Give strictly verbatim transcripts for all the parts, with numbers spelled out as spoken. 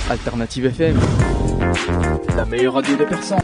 Alternative F M, la meilleure radio de personnes.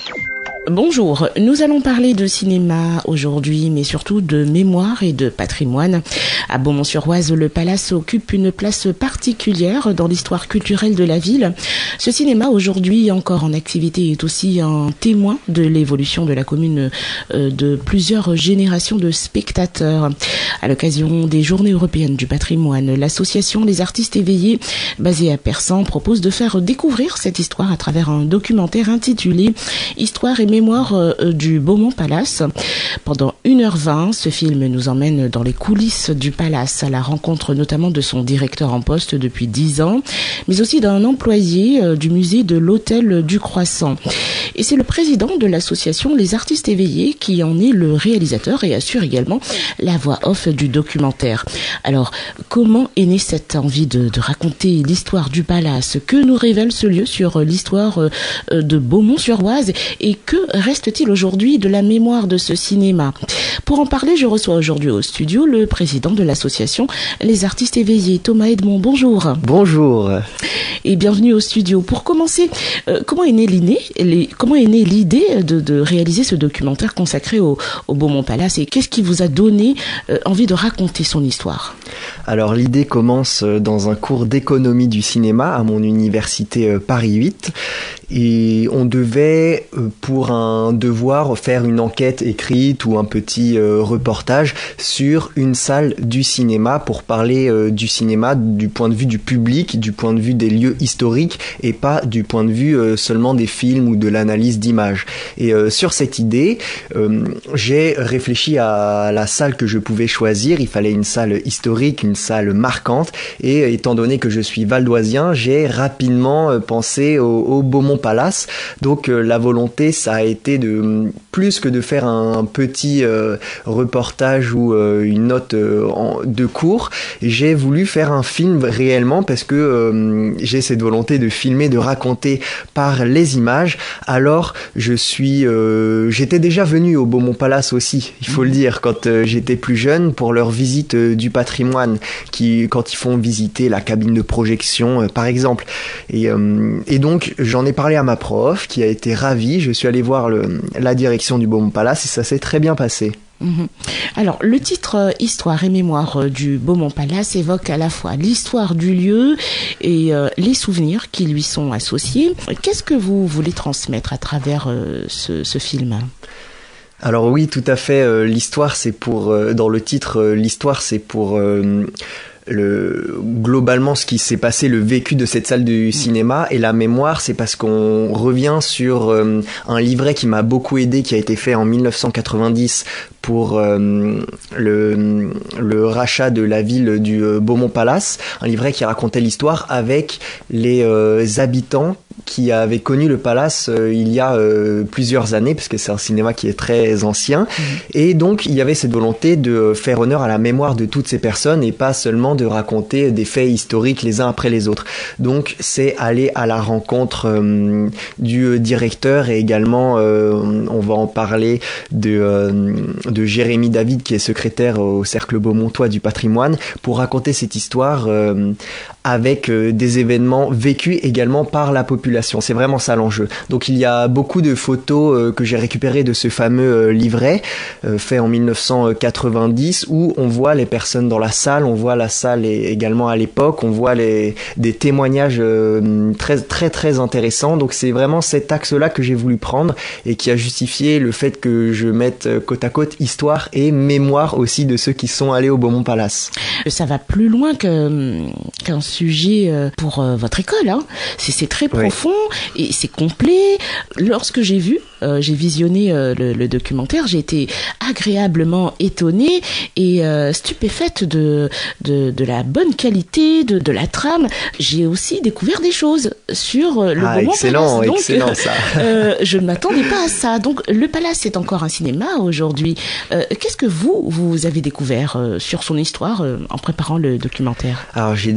Bonjour, nous allons parler de cinéma aujourd'hui, mais surtout de mémoire et de patrimoine. À Beaumont-sur-Oise, le Palace occupe une place particulière dans l'histoire culturelle de la ville. Ce cinéma, aujourd'hui encore en activité, est aussi un témoin de l'évolution de la commune de plusieurs générations de spectateurs. À l'occasion des Journées européennes du patrimoine, l'association Les Artistes Éveillés, basée à Persan, propose de faire découvrir cette histoire à travers un documentaire intitulé « Histoire et mémoire du Beaumont Palace ». Pendant une heure vingt, ce film nous emmène dans les coulisses du Palace, à la rencontre notamment de son directeur en poste depuis dix ans, mais aussi d'un employé du musée de l'Hôtel du Croissant. Et c'est le président de l'association Les Artistes Éveillés qui en est le réalisateur et assure également la voix off du documentaire. Alors, comment est née cette envie de, de raconter l'histoire du Palace? Que nous révèle ce lieu sur l'histoire de Beaumont-sur-Oise? Et que reste-t-il aujourd'hui de la mémoire de ce cinéma? Pour en parler, je reçois aujourd'hui au studio le président de l'association Les Artistes Éveillés, Thomas Edmond. Bonjour. Bonjour. Et bienvenue au studio. Pour commencer, euh, comment est née l'idée, les, comment est née l'idée de, de réaliser ce documentaire consacré au, au Beaumont Palace, et qu'est-ce qui vous a donné euh, envie de raconter son histoire? Alors l'idée commence dans un cours d'économie du cinéma à mon université Paris huit. Et on devait, pour un devoir, faire une enquête écrite ou un petit euh, reportage sur une salle du cinéma pour parler euh, du cinéma du point de vue du public, du point de vue des lieux historiques et pas du point de vue euh, seulement des films ou de l'analyse d'images. Et euh, sur cette idée, euh, j'ai réfléchi à la salle que je pouvais choisir. Il fallait une salle historique, une salle marquante. Et étant donné que je suis valdoisien, j'ai rapidement euh, pensé au, au Beaumont Palace. Donc euh, la volonté, ça a été de plus que de faire un, un petit euh, reportage ou euh, une note euh, en, de cours. J'ai voulu faire un film réellement parce que euh, j'ai cette volonté de filmer, de raconter par les images. Alors je suis, euh, j'étais déjà venu au Beaumont Palace aussi, il faut le dire, quand euh, j'étais plus jeune pour leur visite euh, du patrimoine, qui quand ils font visiter la cabine de projection euh, par exemple. Et, euh, et donc j'en ai parlé à ma prof qui a été ravie. Je suis allé voir le, la direction du Beaumont Palace et ça s'est très bien passé. Mmh. Alors, le titre euh, « Histoire et mémoire euh, du Beaumont Palace » évoque à la fois l'histoire du lieu et euh, les souvenirs qui lui sont associés. Qu'est-ce que vous voulez transmettre à travers euh, ce, ce film ? Alors oui, tout à fait. Euh, l'histoire, c'est pour... Euh, dans le titre, euh, l'histoire, c'est pour... Euh, Le, globalement ce qui s'est passé, le vécu de cette salle du cinéma, et la mémoire, c'est parce qu'on revient sur euh, un livret qui m'a beaucoup aidé, qui a été fait en dix-neuf cent quatre-vingt-dix pour euh, le, le rachat de la ville du euh, Beaumont Palace, un livret qui racontait l'histoire avec les euh, habitants qui avaient connu le Palace euh, il y a euh, plusieurs années, parce que c'est un cinéma qui est très ancien, mmh. Et donc il y avait cette volonté de faire honneur à la mémoire de toutes ces personnes et pas seulement de raconter des faits historiques les uns après les autres. Donc c'est aller à la rencontre euh, du directeur et également euh, on va en parler de, euh, de Jérémy David qui est secrétaire au Cercle Beaumontois du patrimoine pour raconter cette histoire euh, avec euh, des événements vécus également par la population. C'est vraiment ça l'enjeu. Donc il y a beaucoup de photos euh, que j'ai récupérées de ce fameux euh, livret euh, fait en dix-neuf cent quatre-vingt-dix où on voit les personnes dans la salle, on voit la salle et également à l'époque, on voit les, des témoignages euh, très très très intéressants. Donc c'est vraiment cet axe-là que j'ai voulu prendre et qui a justifié le fait que je mette côte à côte histoire et mémoire aussi de ceux qui sont allés au Beaumont Palace. Ça va plus loin que, qu'un sujet pour votre école, hein. C'est, c'est très profond, oui. Et c'est complet. Lorsque j'ai vu, euh, j'ai visionné euh, le, le documentaire, j'ai été agréablement étonnée et euh, stupéfaite de, de, de la bonne qualité, de, de la trame. J'ai aussi découvert des choses sur euh, le ah, Beaumont excellent, Palace. Donc, excellent, ça. euh, je ne m'attendais pas à ça. Donc, le Palace est encore un cinéma aujourd'hui. Euh, qu'est-ce que vous, vous avez découvert euh, sur son histoire euh, en préparant le documentaire ? Alors, j'ai découvert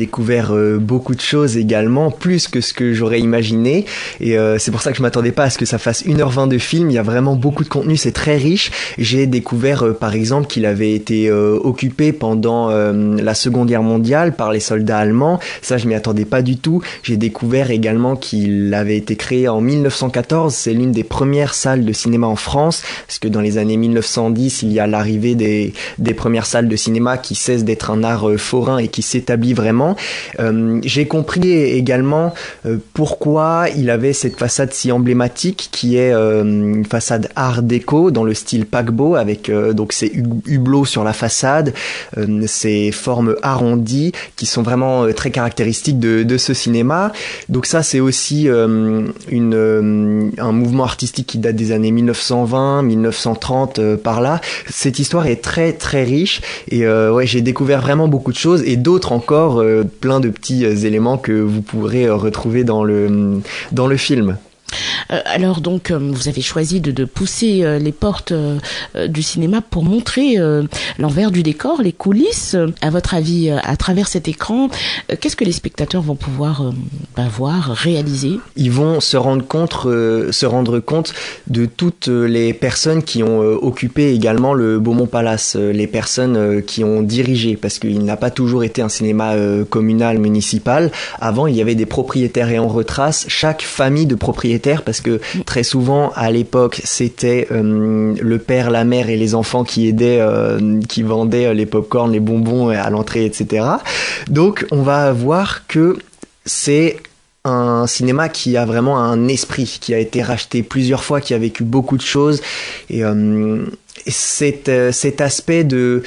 découvert euh, beaucoup de choses également, plus que ce que j'aurais imaginé. Et euh, c'est pour ça que je m'attendais pas à ce que ça fasse une heure vingt de film. Il y a vraiment beaucoup de contenu, c'est très riche. J'ai découvert euh, par exemple qu'il avait été euh, occupé pendant euh, la Seconde Guerre mondiale par les soldats allemands. Ça, je m'y attendais pas du tout. J'ai découvert également qu'il avait été créé en mille neuf cent quatorze. C'est l'une des premières salles de cinéma en France, parce que dans les années mille neuf cent dix, il y a l'arrivée des, des premières salles de cinéma qui cessent d'être un art euh, forain et qui s'établit vraiment. Euh, j'ai compris également euh, pourquoi il avait cette façade si emblématique qui est euh, une façade art déco dans le style paquebot avec euh, donc ces hublots sur la façade, euh, ces formes arrondies qui sont vraiment euh, très caractéristiques de, de ce cinéma. Donc ça, c'est aussi euh, une, euh, un mouvement artistique qui date des années mille neuf cent vingt, mille neuf cent trente, euh, par là. Cette histoire est très très riche et euh, ouais, j'ai découvert vraiment beaucoup de choses et d'autres encore, euh, plein de petits euh, éléments que vous pourrez euh, retrouver dans le, dans le film. Euh, alors donc euh, vous avez choisi de, de pousser euh, les portes euh, euh, du cinéma pour montrer euh, l'envers du décor, les coulisses. À votre avis, euh, à travers cet écran, euh, qu'est-ce que les spectateurs vont pouvoir euh, bah, voir, réaliser ? Ils vont se rendre compte, euh, se rendre compte de toutes les personnes qui ont euh, occupé également le Beaumont Palace, euh, les personnes euh, qui ont dirigé, parce qu'il n'a pas toujours été un cinéma euh, communal, municipal. Avant, il y avait des propriétaires et on retrace chaque famille de propriétaires, parce que très souvent à l'époque c'était euh, le père, la mère et les enfants qui aidaient, euh, qui vendaient les pop-corn, les bonbons à l'entrée, et cetera. Donc on va voir que c'est un cinéma qui a vraiment un esprit, qui a été racheté plusieurs fois, qui a vécu beaucoup de choses et euh, cet, cet aspect de,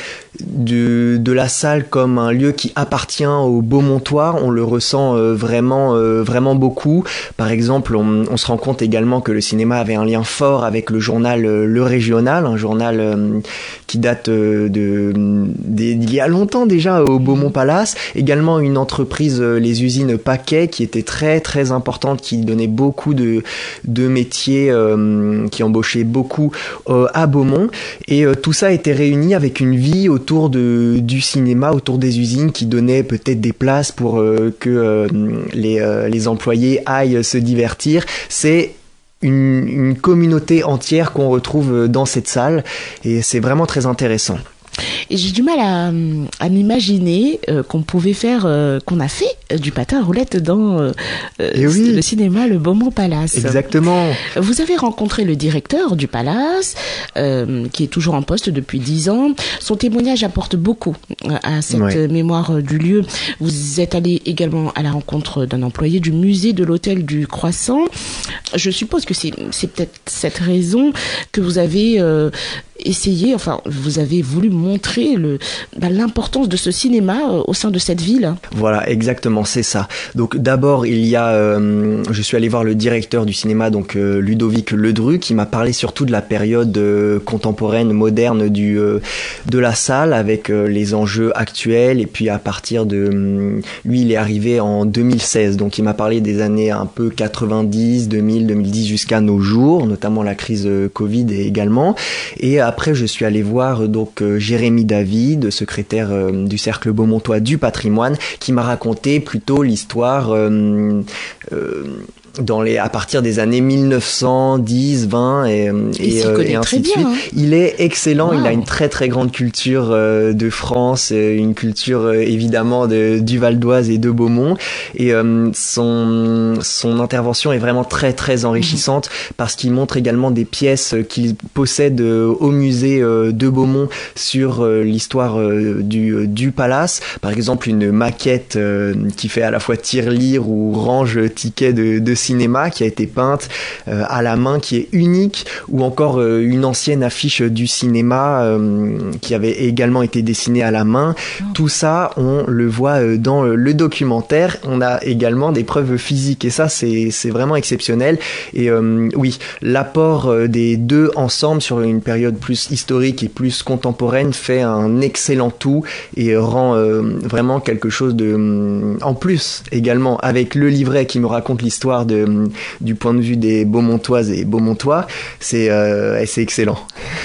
de, de la salle comme un lieu qui appartient au Beaumontois, on le ressent euh, vraiment, euh, vraiment beaucoup. Par exemple, on, on se rend compte également que le cinéma avait un lien fort avec le journal euh, Le Régional, un journal euh, qui date euh, de, d'il y a longtemps déjà au Beaumont Palace. Également une entreprise, euh, les usines Paquet, qui était très très importante, qui donnait beaucoup de, de métiers, euh, qui embauchait beaucoup euh, à Beaumont. Et euh, tout ça était réuni avec une vie autour de, du cinéma, autour des usines qui donnaient peut-être des places pour euh, que euh, les, euh, les employés aillent se divertir. C'est une, une communauté entière qu'on retrouve dans cette salle et c'est vraiment très intéressant. Et j'ai du mal à, à m'imaginer euh, qu'on pouvait faire, euh, qu'on a fait euh, du patin à roulettes dans euh, oui. le cinéma Le Beaumont Palace. Exactement. Vous avez rencontré le directeur du Palace, euh, qui est toujours en poste depuis dix ans. Son témoignage apporte beaucoup à cette ouais. mémoire du lieu. Vous êtes allé également à la rencontre d'un employé du musée de l'Hôtel du Croissant. Je suppose que c'est, c'est peut-être cette raison que vous avez euh, essayé, enfin, vous avez voulu montrer le, bah, l'importance de ce cinéma euh, au sein de cette ville. Voilà, exactement, c'est ça. Donc d'abord, il y a, euh, je suis allé voir le directeur du cinéma, donc euh, Ludovic Ledru, qui m'a parlé surtout de la période euh, contemporaine, moderne du euh, de la salle, avec euh, les enjeux actuels. Et puis à partir de, euh, lui, il est arrivé en deux mille seize, donc il m'a parlé des années un peu quatre-vingt-dix, deux mille, deux mille dix jusqu'à nos jours, notamment la crise euh, Covid également. Et après, je suis allé voir donc euh, Jérémy David, secrétaire euh, du Cercle Beaumontois du patrimoine, qui m'a raconté plutôt l'histoire euh, euh, dans les, à partir des années mille neuf cent dix, vingt et, et, euh, et ainsi de bien, suite. Hein. Il est excellent, wow. Il a une très très grande culture euh, de France, une culture euh, évidemment de, du Val d'Oise et de Beaumont. Et euh, son, son intervention est vraiment très très enrichissante mmh. parce qu'il montre également des pièces qu'il possède euh, au musée euh, de Beaumont sur euh, l'histoire euh, du, du palace. Par exemple, une maquette euh, qui fait à la fois tirelire ou range ticket de, de cinéma qui a été peinte euh, à la main, qui est unique, ou encore euh, une ancienne affiche du cinéma euh, qui avait également été dessinée à la main. Oh. Tout ça, on le voit euh, dans le documentaire. On a également des preuves physiques et ça, c'est, c'est vraiment exceptionnel. Et euh, oui, l'apport euh, des deux ensemble sur une période plus historique et plus contemporaine fait un excellent tout et rend euh, vraiment quelque chose de... Euh, en plus, également, avec le livret qui me raconte l'histoire de du point de vue des Beaumontoises et Beaumontois, c'est, euh, c'est excellent.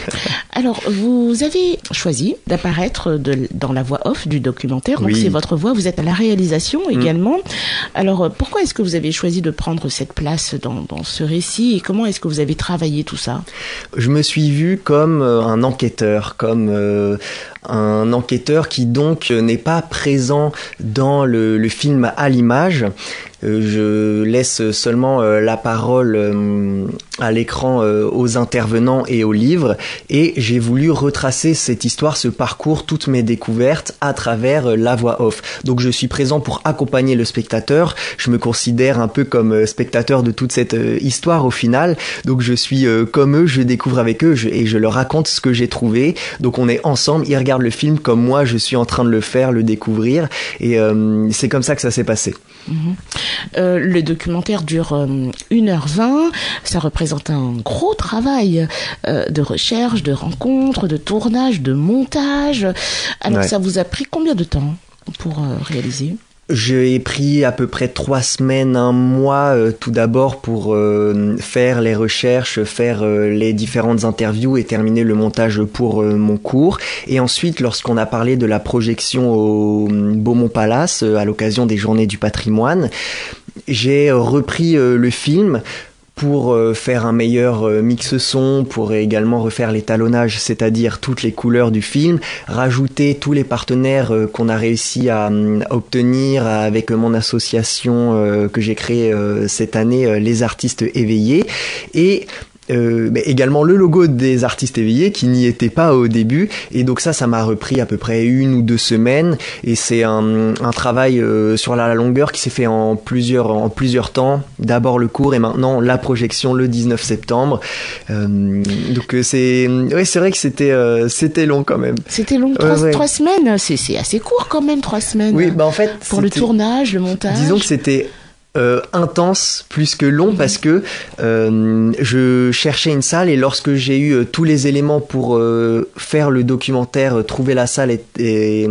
Alors, vous avez choisi d'apparaître de, dans la voix off du documentaire, donc oui. c'est votre voix, vous êtes à la réalisation également. Mmh. Alors, pourquoi est-ce que vous avez choisi de prendre cette place dans, dans ce récit et comment est-ce que vous avez travaillé tout ça? Je me suis vu comme un enquêteur, comme euh, un enquêteur qui donc n'est pas présent dans le, le film à l'image. Je laisse seulement la parole à l'écran aux intervenants et aux livres et j'ai voulu retracer cette histoire, ce parcours, toutes mes découvertes à travers la voix off. Donc je suis présent pour accompagner le spectateur, je me considère un peu comme spectateur de toute cette histoire au final, donc je suis comme eux, je découvre avec eux et je leur raconte ce que j'ai trouvé. Donc on est ensemble, ils regardent le film comme moi je suis en train de le faire, le découvrir et euh, c'est comme ça que ça s'est passé. Mmh. Euh, le documentaire dure euh, une heure vingt, ça représente un gros travail euh, de recherche, de rencontre, de tournage, de montage. Alors ouais. Ça vous a pris combien de temps pour euh, réaliser ? J'ai pris à peu près trois semaines, un mois euh, tout d'abord pour euh, faire les recherches, faire euh, les différentes interviews et terminer le montage pour euh, mon cours. Et ensuite, lorsqu'on a parlé de la projection au Beaumont Palace euh, à l'occasion des Journées du patrimoine, j'ai repris euh, le film pour euh, faire un meilleur euh, mix son, pour également refaire l'étalonnage, c'est-à-dire toutes les couleurs du film, rajouter tous les partenaires euh, qu'on a réussi à, à obtenir avec mon association euh, que j'ai créée euh, cette année, euh, les artistes éveillés, et Euh, mais également le logo des artistes éveillés qui n'y était pas au début et donc ça ça m'a repris à peu près une ou deux semaines et c'est un, un travail euh, sur la longueur qui s'est fait en plusieurs, en plusieurs temps, d'abord le cours et maintenant la projection le dix-neuf septembre euh, donc c'est, ouais, c'est vrai que c'était, euh, c'était long quand même. C'était long, trois, ouais, ouais. trois semaines, c'est, c'est assez court quand même, trois semaines. Oui, bah en fait pour le tournage, le montage. Disons que c'était Euh, intense plus que long mmh. parce que euh, je cherchais une salle et lorsque j'ai eu euh, tous les éléments pour euh, faire le documentaire, euh, trouver la salle et, et,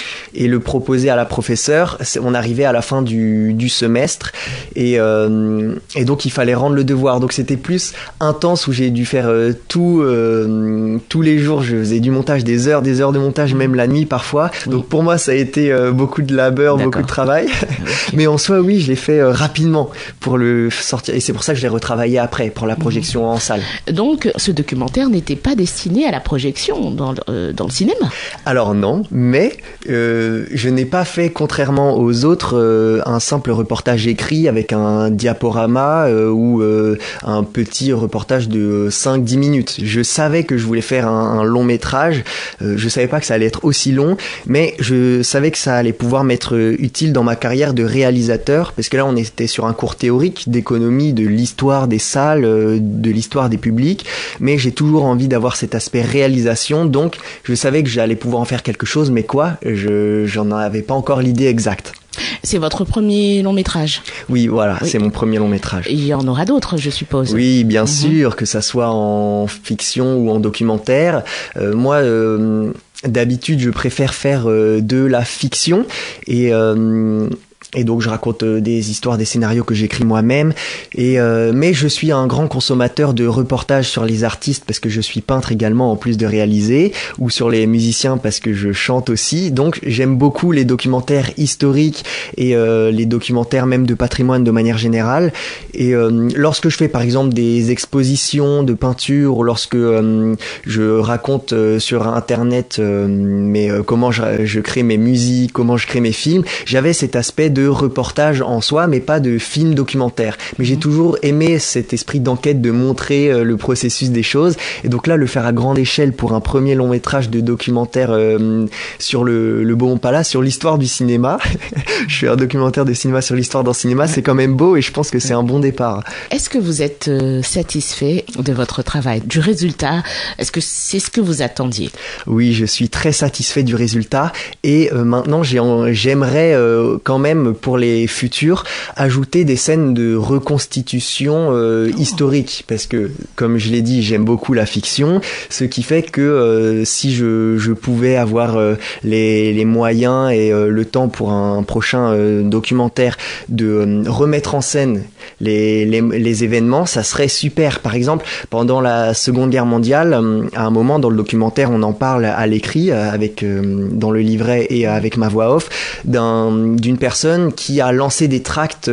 et le proposer à la professeure, on arrivait à la fin du, du semestre et, euh, et donc il fallait rendre le devoir, donc c'était plus intense où j'ai dû faire euh, tout euh, tous les jours, je faisais du montage, des heures des heures de montage, même la nuit parfois, oui. Donc pour moi ça a été euh, beaucoup de labeur, D'accord. beaucoup de travail mais en soi oui je l'ai fait euh, rapidement pour le sortir et c'est pour ça que je l'ai retravaillé après pour la projection mmh. en salle. Donc ce documentaire n'était pas destiné à la projection dans le, euh, dans le cinéma. Alors non, mais euh, je n'ai pas fait contrairement aux autres euh, un simple reportage écrit avec un diaporama euh, ou euh, un petit reportage de cinq dix minutes. Je savais que je voulais faire un, un long métrage, euh, je savais pas que ça allait être aussi long, mais je savais que ça allait pouvoir m'être utile dans ma carrière de réalisateur parce que là on était sur un cours théorique d'économie de l'histoire des salles, de l'histoire des publics, mais j'ai toujours envie d'avoir cet aspect réalisation, donc je savais que j'allais pouvoir en faire quelque chose, mais quoi, je, j'en avais pas encore l'idée exacte. C'est votre premier long métrage ? Oui, voilà, oui. C'est mon premier long métrage. Il y en aura d'autres, je suppose. Oui, bien mmh. sûr, que ça soit en fiction ou en documentaire. Euh, moi, euh, d'habitude, je préfère faire euh, de la fiction et... Euh, Et donc je raconte euh, des histoires, des scénarios que j'écris moi-même. Et euh, mais je suis un grand consommateur de reportages sur les artistes parce que je suis peintre également en plus de réaliser, ou sur les musiciens parce que je chante aussi. Donc j'aime beaucoup les documentaires historiques et euh, les documentaires même de patrimoine de manière générale. Et euh, lorsque je fais par exemple des expositions de peinture ou lorsque euh, je raconte euh, sur internet euh, mais euh, comment je, je crée mes musiques, comment je crée mes films, j'avais cet aspect de de reportage en soi, mais pas de film documentaire. Mais j'ai toujours aimé cet esprit d'enquête, de montrer euh, le processus des choses. Et donc là, le faire à grande échelle pour un premier long métrage de documentaire euh, sur le, le Beaumont Palace, sur l'histoire du cinéma. Je fais un documentaire de cinéma sur l'histoire d'un cinéma, c'est quand même beau et je pense que c'est un bon départ. Est-ce que vous êtes euh, satisfait de votre travail, du résultat ? Est-ce que c'est ce que vous attendiez ? Oui, je suis très satisfait du résultat et euh, maintenant j'ai, j'aimerais euh, quand même pour les futurs ajouter des scènes de reconstitution euh, oh. historique parce que comme je l'ai dit j'aime beaucoup la fiction, ce qui fait que euh, si je, je pouvais avoir euh, les, les moyens et euh, le temps pour un prochain euh, documentaire de euh, remettre en scène les, les, les événements, ça serait super. Par exemple, pendant la Seconde Guerre mondiale, à un moment dans le documentaire, on en parle à l'écrit, avec dans le livret et avec ma voix off, d'un, d'une personne qui a lancé des tracts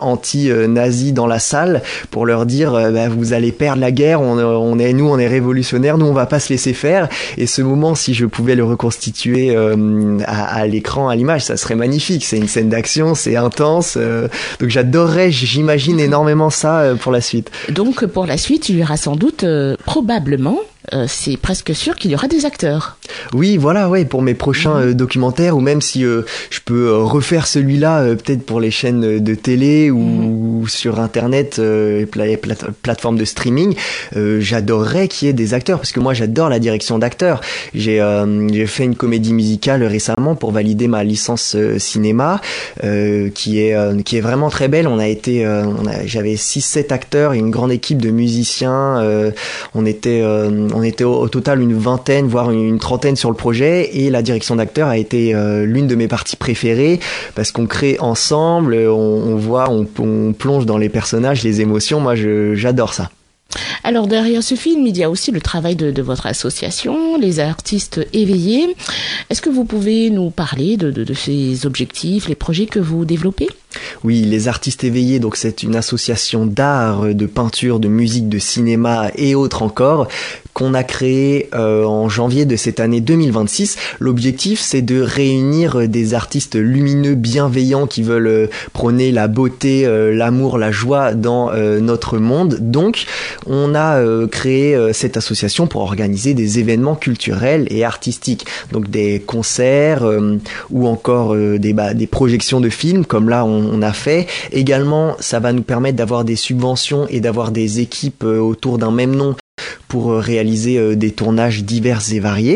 anti-nazis dans la salle pour leur dire bah, vous allez perdre la guerre, on, on est nous on est révolutionnaires, nous on va pas se laisser faire. Et ce moment, si je pouvais le reconstituer euh, à, à l'écran, à l'image, ça serait magnifique. C'est une scène d'action, c'est intense, euh, donc j'adorerais, j'imagine énormément ça euh, pour la suite. Donc pour la suite, il y aura sans doute, euh, probablement, Euh, c'est presque sûr qu'il y aura des acteurs. Oui, voilà, ouais, pour mes prochains euh, documentaires, ou même si euh, je peux euh, refaire celui-là, euh, peut-être pour les chaînes de télé ou, mmh. ou sur Internet, euh, les plate- plateformes de streaming, euh, j'adorerais qu'il y ait des acteurs, parce que moi j'adore la direction d'acteurs. J'ai, euh, j'ai fait une comédie musicale récemment pour valider ma licence euh, cinéma, euh, qui est euh, qui est vraiment très belle. On a été, euh, on a, j'avais six sept acteurs et une grande équipe de musiciens. Euh, on était euh, On était au, au total une vingtaine, voire une, une trentaine sur le projet, et la direction d'acteur a été euh, l'une de mes parties préférées parce qu'on crée ensemble, on, on voit, on, on plonge dans les personnages, les émotions. Moi, je, j'adore ça. Alors derrière ce film, il y a aussi le travail de, de votre association, les artistes éveillés. Est-ce que vous pouvez nous parler de, de, de ces objectifs, les projets que vous développez ? Oui, les artistes éveillés, donc c'est une association d'art, de peinture, de musique, de cinéma et autres encore, qu'on a créé euh, en janvier de cette année deux mille vingt-six. L'objectif, c'est de réunir des artistes lumineux, bienveillants, qui veulent euh, prôner la beauté, euh, l'amour, la joie dans euh, notre monde. Donc, on a euh, créé euh, cette association pour organiser des événements culturels et artistiques. Donc, des concerts euh, ou encore euh, des, bah, des projections de films, comme là, on, on a fait. Également, ça va nous permettre d'avoir des subventions et d'avoir des équipes euh, autour d'un même nom pour réaliser euh, des tournages divers et variés,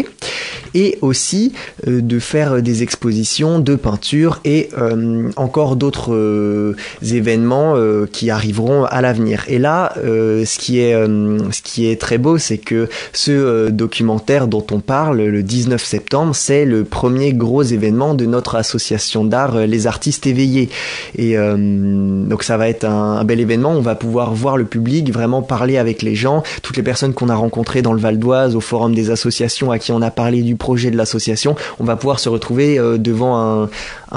et aussi euh, de faire des expositions de peinture et euh, encore d'autres euh, événements euh, qui arriveront à l'avenir. Et là, euh, ce qui est euh, ce qui est très beau, c'est que ce euh, documentaire dont on parle le dix-neuf septembre, c'est le premier gros événement de notre association d'art, euh, les artistes éveillés. Et euh, donc ça va être un, un bel événement. On va pouvoir voir le public, vraiment parler avec les gens, toutes les personnes qu'on a rencontrées dans le Val d'Oise, au forum des associations, à qui on a parlé du projet de l'association. On va pouvoir se retrouver euh, devant un,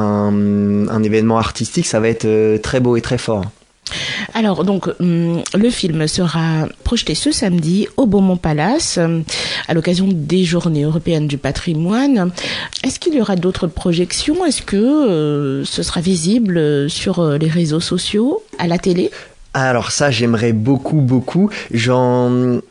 un, un événement artistique. Ça va être euh, très beau et très fort. Alors, donc, hum, le film sera projeté ce samedi au Beaumont Palace, hum, à l'occasion des Journées européennes du patrimoine. Est-ce qu'il y aura d'autres projections ? Est-ce que euh, ce sera visible sur euh, les réseaux sociaux, à la télé ? Alors ça, j'aimerais beaucoup, beaucoup. J'en...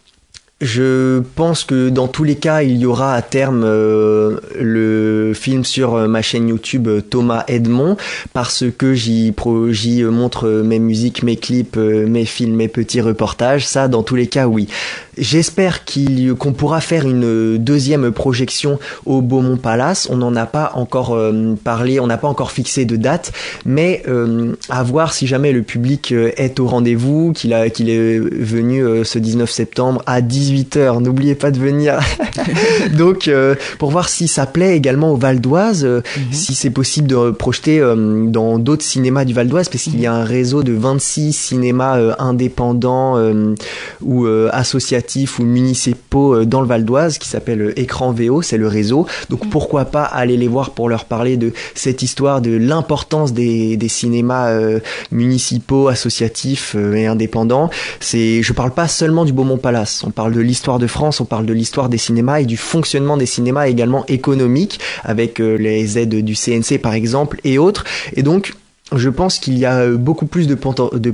Je pense que dans tous les cas, il y aura à terme euh, le film sur euh, ma chaîne YouTube euh, Thomas Edmond, parce que j'y, pro, j'y montre mes musiques, mes clips, euh, mes films, mes petits reportages. Ça, dans tous les cas, oui. J'espère qu'il, qu'on pourra faire une deuxième projection au Beaumont Palace. On n'en a pas encore euh, parlé, on n'a pas encore fixé de date, mais euh, à voir si jamais le public euh, est au rendez-vous, qu'il, a, qu'il est venu euh, ce dix-neuf septembre à dix-huit heures. N'oubliez pas de venir. Donc, euh, pour voir si ça plaît également au Val d'Oise, euh, mm-hmm. si c'est possible de projeter euh, dans d'autres cinémas du Val d'Oise, parce qu'il y a un réseau de vingt-six cinémas euh, indépendants euh, ou euh, associatifs ou municipaux dans le Val d'Oise qui s'appelle Écran V O, c'est le réseau. Donc pourquoi pas aller les voir pour leur parler de cette histoire, de l'importance des, des cinémas euh, municipaux, associatifs euh, et indépendants. C'est, je parle pas seulement du Beaumont Palace, on parle de l'histoire de France, on parle de l'histoire des cinémas et du fonctionnement des cinémas également économique, avec euh, les aides du C N C par exemple et autres. Et donc je pense qu'il y a beaucoup plus de, de